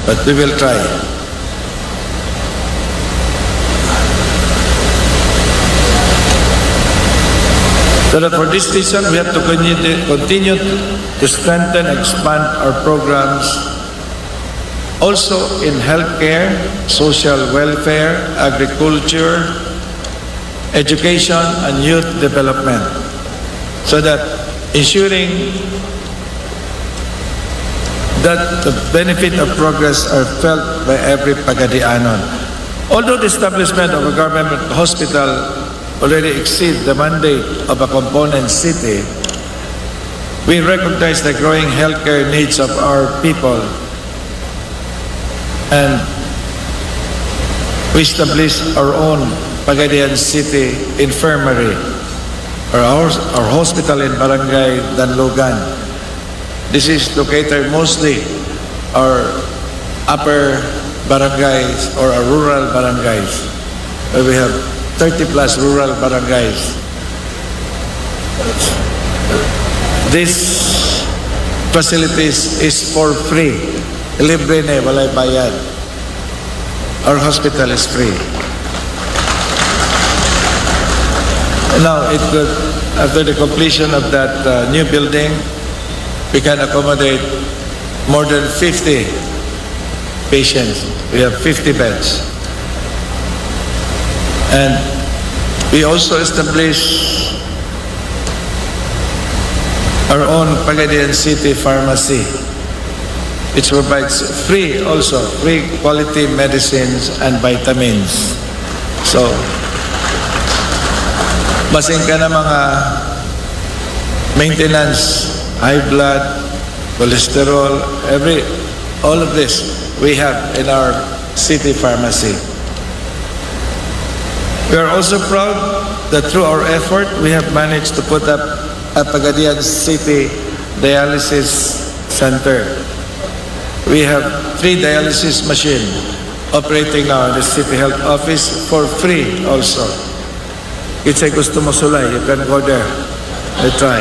but we will try. So that for this reason, we have to continue to strengthen and expand our programs also in healthcare, social welfare, agriculture, education, and youth development, so that ensuring that the benefit of progress are felt by every Pagadianon. Although the establishment of a government hospital already exceeds the mandate of a component city, we recognize the growing healthcare needs of our people, and we establish our own Pagadian City Infirmary, or our hospital in Barangay Danlogan. This is located mostly our upper barangays or our rural barangays, where we have 30 plus rural barangays. This facilities is for free. Libre na, walay bayad. Our hospital is free. Now, it could, after the completion of that new building, we can accommodate more than 50 patients. We have 50 beds. And we also established our own Pagadian City Pharmacy, which provides free quality medicines and vitamins. So, basing ka na mga maintenance, high blood, cholesterol, all of this we have in our city pharmacy. We are also proud that through our effort, we have managed to put up a Pagadian City Dialysis Center. We have 3 dialysis machines operating now in the City Health Office for free also. It's a gusto mo sulay, you can go there and try.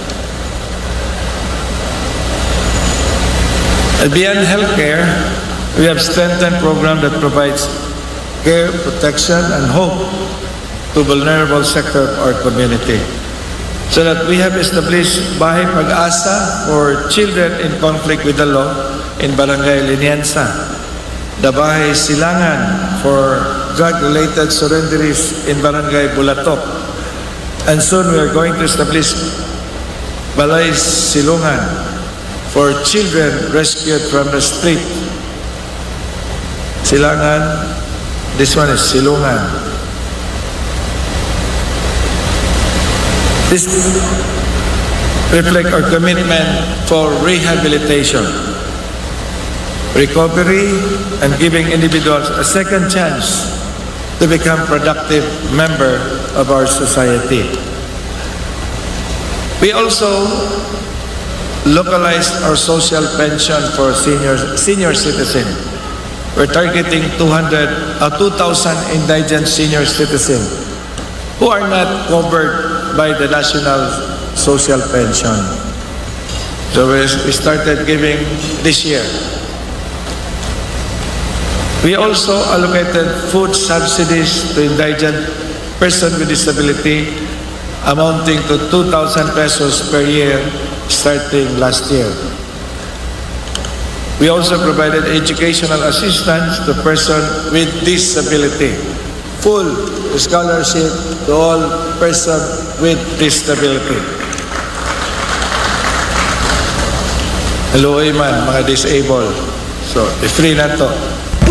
And beyond healthcare, we have strengthened program that provides care, protection, and hope to vulnerable sector of our community. So that we have established Bahay Pag-asa for children in conflict with the law in Barangay Liniensa, the Bahay Silangan for drug-related surrenderies in Barangay Bulatok, and soon we are going to establish Balay Silungan for children rescued from the street. Silangan, this one is Silungan. This reflects our commitment for rehabilitation, recovery, and giving individuals a second chance to become productive member of our society. We also localized our social pension for senior citizens. We're targeting 2,000 indigent senior citizens who are not covered by the national social pension. So we started giving this year. We also allocated food subsidies to indigent persons with disability amounting to 2,000 pesos per year starting last year. We also provided educational assistance to persons with disability. Full scholarship to all persons with disability. Hello, man, mga disabled. So, free na to.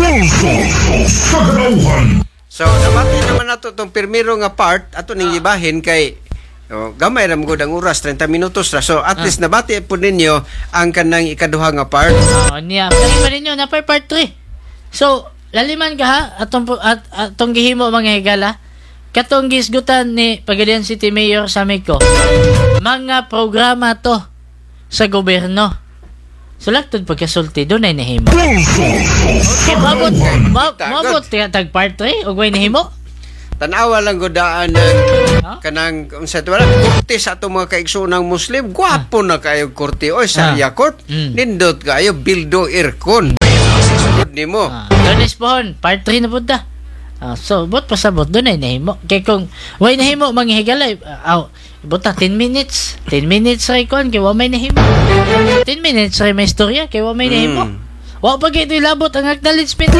So, nabati naman nato itong pirmiro nga part ato ning ibahin kay gamay ra mo ang oras 30 minutos ra. So, at least nabati po ninyo ang kanang ikaduha nga part. Niya. Dali pa ninyo na part 3. So, laliman ka ha atong gihimo mga higala. Katong gisgutan ni Pagadian City Mayor Samig ko. Mga programa to sa gobyerno. Sulaktod pagkasulti doon ay nahimo. Okay, mabot tag part 3 ug way nahimo. Tanawa lang godaan ng kanang unsa to wala korte sa atong mga kaigsoonang Muslim. Gwapo na kayo korte oy Sharia court. Nindot kayo bildo aircon. sulod nimo. Lunes pohon, part 3 na punta. So, bot pasabot doon ay nahimo. Kaya kung way nahimo, manghigalay, buta 10 minutes. 10 minutes ray kon, kaya wa may nahimo. 10 minutes ray may istorya, kaya wa may nahimo. Wa pa kayo ilabot ang acknowledgement.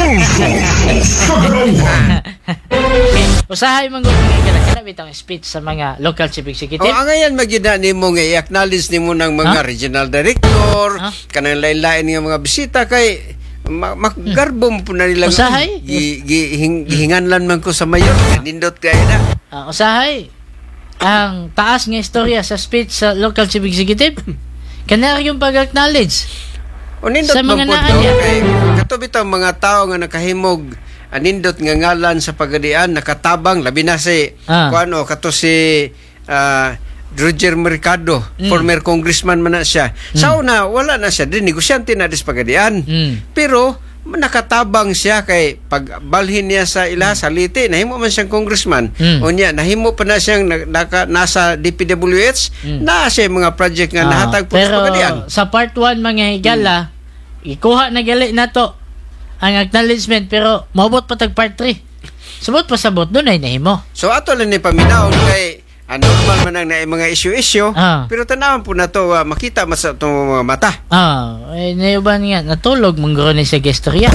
Usahay man gud nga kana bitang speech sa mga local chief executive. Ang ayan magyud nimo nga i-acknowledge nimo ng mga regional director, kanang lain-lain nga mga bisita kay magarbo mo po na nila. Usahay? Gihinganlan man ko sa mayor. Nindot kaya na. Usahay. Ang taas nga istorya sa speech sa local chief executive. Kana yung pag-acknowledge. Nindot sa mga po naaya. kay katubit ang mga tao nga nakahimog nindot nga ngalan sa pagadian nakatabang labi na si kuano kato si Roger Mercado, former congressman man na siya. Sa una, wala na siya din, negosyante na dis pagadian. Pero, nakatabang siya kay pagbalhin niya sa ila sa Liti, nahimo man siyang congressman. O niya, nahimo pa na siyang nasa DPWH, na siya mga project nga nahatag po sa pagadian. Pero, sa part 1 mga higala, ikuha na gali na to ang acknowledgement, pero maubot pa tag part 3. Subot pa sabot, doon ay nahimo. So, ato lang ni paminaw kay normal man ang mga issue pero tanawan po na to makita mas itong mga mata. Nayuban nga natulog mangguro ni sa gestorya.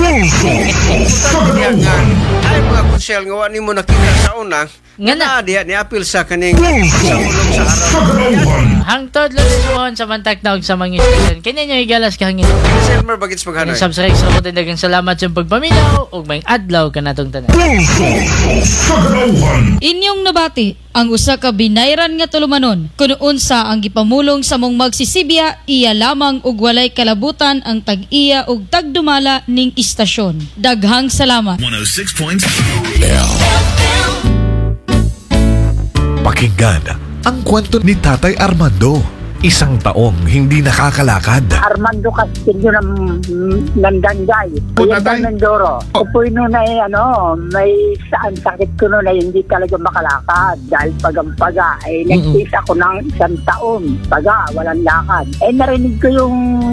Ay mga konsyel nga wani mo nakita sa una nga na diha ni apil sa kaning sa ulong sa araw. Hangtod lusuhon sa mantak na og sa mga istoryan. Kanya nyo igalas ka hangin. Selmer bagits maghanoy. Subscribe sa ko daghang salamat sa pagpaminaw ug may adlaw kanatong tanan. Inyong nabati ang usa ka binayran nga tulumanon kun unsa ang gipamulong sa mong magsisibya iya lamang ug walay kalabutan ang tag-iya ug tagdumala ning istasyon. Daghang salamat. 106.5 Pakinggan ang kwento ni Tatay Armando. Isang taong hindi nakakalakad. Armando Castillo ng Danday. Kuya Mendoro. Upoy nun ay may saan sakit ko nun ay hindi talaga makalakad. Dahil pagampaga, nagtis ako ng 1 taon. Paga, walang lakad. Narinig ko yung